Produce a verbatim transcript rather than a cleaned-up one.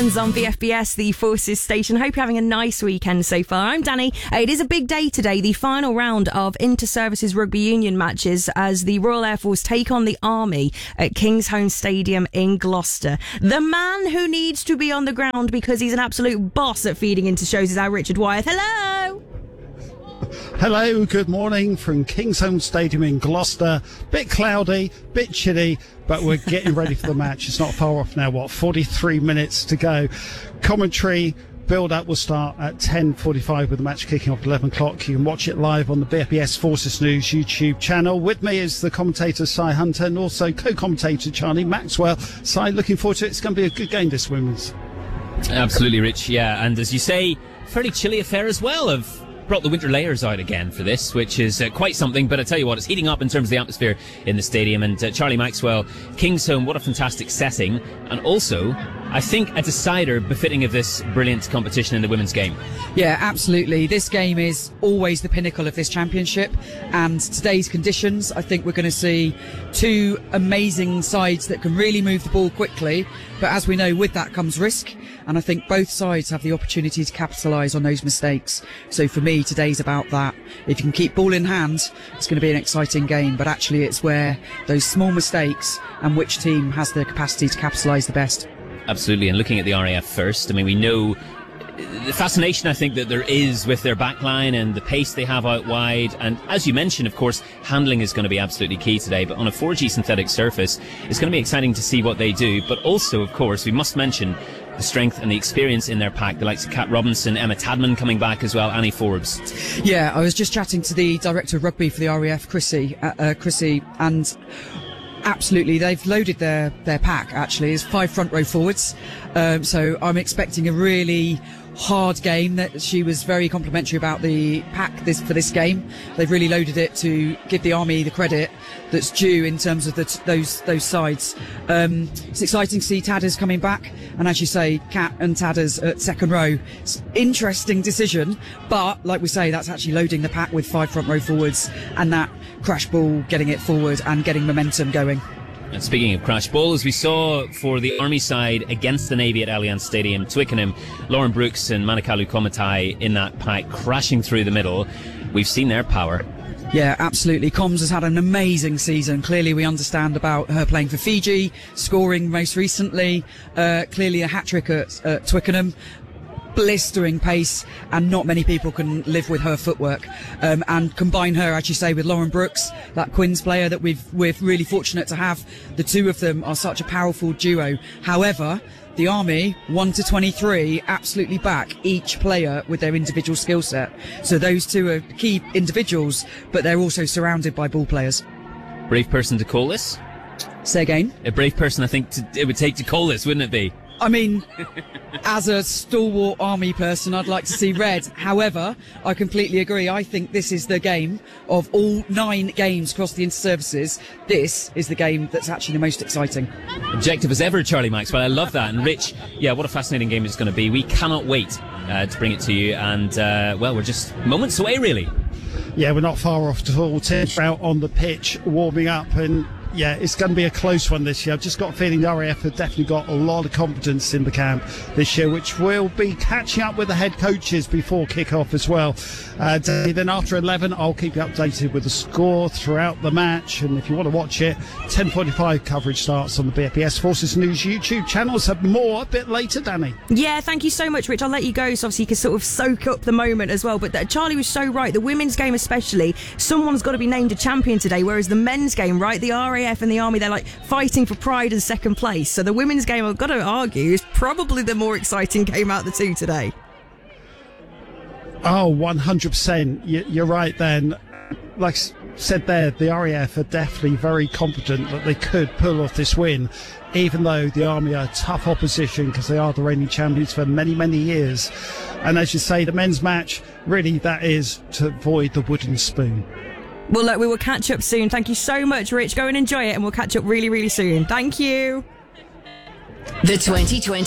Sevens on V F B S, the Forces station. Hope you're having a nice weekend so far. I'm Danny. Uh, it is a big day today, the final round of Inter-Services Rugby Union matches as the Royal Air Force take on the Army at Kingsholm Stadium in Gloucester. The man who needs to be on the ground because he's an absolute boss at feeding into shows is our Richard Wyeth. Hello! Hello, good morning from Kingsholm Stadium in Gloucester. Bit cloudy, bit chilly, but we're getting ready for the match. It's not far off now, what, forty-three minutes to go. Commentary build-up will start at ten forty-five with the match kicking off at eleven o'clock. You can watch it live on the B F B S Forces News YouTube channel. With me is the commentator, Si Hunter, and also co-commentator, Charlie Maxwell. Si, looking forward to it. It's going to be a good game, this women's. Absolutely, Rich, yeah. And as you say, fairly chilly affair as well. Of brought the winter layers out again for this, which is uh, quite something, but I tell you what, it's heating up in terms of the atmosphere in the stadium. And uh, Charlie Maxwell, Kingsholm, what a fantastic setting, and also I think a decider befitting of this brilliant competition in the women's game. Yeah, absolutely. This game is always the pinnacle of this championship, and today's conditions, I think we're going to see two amazing sides that can really move the ball quickly, but as we know, with that comes risk, and I think both sides have the opportunity to capitalise on those mistakes. So for me, today's about that. If you can keep ball in hand, it's going to be an exciting game, but actually it's where those small mistakes and which team has the capacity to capitalise the best. Absolutely, and looking at the R A F first, I mean, we know the fascination I think that there is with their backline and the pace they have out wide, and as you mentioned, of course, handling is going to be absolutely key today, but on a four G synthetic surface, it's going to be exciting to see what they do. But also, of course, we must mention the strength and the experience in their pack, the likes of Kat Robinson, Emma Tadman coming back as well, Annie Forbes. Yeah, I was just chatting to the director of rugby for the R A F, Chrissy, uh, uh, Chrissy, and absolutely, they've loaded their, their pack, actually. It's five front row forwards. Um, so I'm expecting a really hard game. That she was very complimentary about the pack this for this game. They've really loaded it to give the Army the credit that's due in terms of the t- those those sides. Um, it's exciting to see Tadders coming back, and as you say, Kat and Tadders at second row. It's interesting decision, but like we say, that's actually loading the pack with five front row forwards and that crash ball getting it forward and getting momentum going. And speaking of crash ball, as we saw for the Army side against the Navy at Allianz Stadium, Twickenham, Lauren Brooks and Manakalu Komatai in that pack crashing through the middle. We've seen their power. Yeah, absolutely. Combs has had an amazing season. Clearly we understand about her playing for Fiji, scoring most recently, uh, clearly a hat-trick at, at Twickenham. Blistering pace, and not many people can live with her footwork. Um, and combine her, as you say, with Lauren Brooks, that Quins player that we've, we're really fortunate to have. The two of them are such a powerful duo. However, the Army, one to twenty-three, absolutely back each player with their individual skill set. So those two are key individuals, but they're also surrounded by ball players. Brave person to call this? Say again? A brave person, I think, to, it would take to call this, wouldn't it be? I mean, as a stalwart Army person, I'd like to see red. However, I completely agree. I think this is the game of all nine games across the inter-services. This is the game that's actually the most exciting. Objective as ever, Charlie Maxwell. I love that. And Rich, yeah, what a fascinating game it's going to be. We cannot wait uh, to bring it to you. And, uh, well, we're just moments away, really. Yeah, we're not far off at all. Tim's out on the pitch, warming up, and yeah, it's going to be a close one this year. I've just got a feeling the R A F have definitely got a lot of confidence in the camp this year, which will be catching up with the head coaches before kick-off as well. Uh, then after eleven, I'll keep you updated with the score throughout the match. And if you want to watch it, ten forty-five coverage starts on the B F B S Forces News YouTube channels. Have more a bit later, Danny. Yeah, thank you so much, Rich. I'll let you go so obviously you can sort of soak up the moment as well. But that, Charlie was so right. The women's game especially, someone's got to be named a champion today, whereas the men's game, right, the R A F and the Army, they're like fighting for pride and second place. So the women's game, I've got to argue, is probably the more exciting game out of the two today. Oh, one hundred percent. You're right then. Like said there, the R A F are definitely very confident that they could pull off this win, even though the Army are tough opposition because they are the reigning champions for many, many years. And as you say, the men's match, really that is to avoid the wooden spoon. Well, look, we will catch up soon. Thank you so much, Rich. Go and enjoy it, and we'll catch up really, really soon. Thank you. The twenty twenty